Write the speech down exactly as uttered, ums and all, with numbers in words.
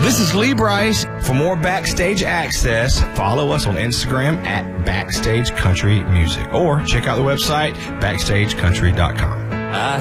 This is Lee Bryce. For more backstage access, follow us on Instagram at Backstage Country Music or check out the website backstage country dot com.